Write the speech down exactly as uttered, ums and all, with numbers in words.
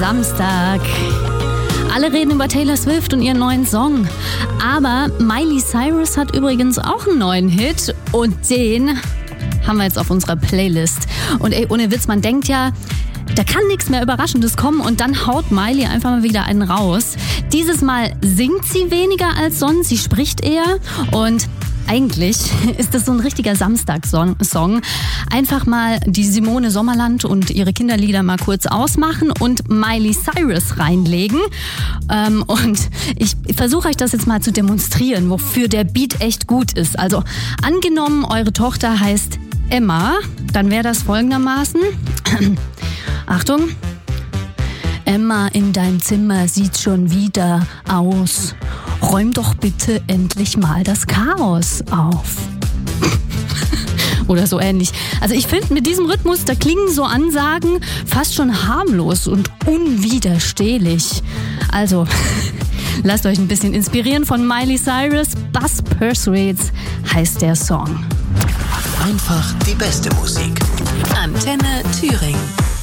Samstag. Alle reden über Taylor Swift und ihren neuen Song. Aber Miley Cyrus hat übrigens auch einen neuen Hit und den haben wir jetzt auf unserer Playlist. Und ey, ohne Witz, man denkt ja, da kann nichts mehr Überraschendes kommen und dann haut Miley einfach mal wieder einen raus. Dieses Mal singt sie weniger als sonst, sie spricht eher und eigentlich ist das so ein richtiger Samstagssong. Einfach mal die Simone Sommerland und ihre Kinderlieder mal kurz ausmachen und Miley Cyrus reinlegen. Und ich versuche euch das jetzt mal zu demonstrieren, wofür der Beat echt gut ist. Also angenommen, eure Tochter heißt Emma, dann wäre das folgendermaßen. Achtung. Emma, in deinem Zimmer sieht schon wieder aus. Räum doch bitte endlich mal das Chaos auf. Oder so ähnlich. Also ich finde, mit diesem Rhythmus, da klingen so Ansagen fast schon harmlos und unwiderstehlich. Also, lasst euch ein bisschen inspirieren von Miley Cyrus. Buzz Persuades heißt der Song. Einfach die beste Musik. Antenne Thüringen.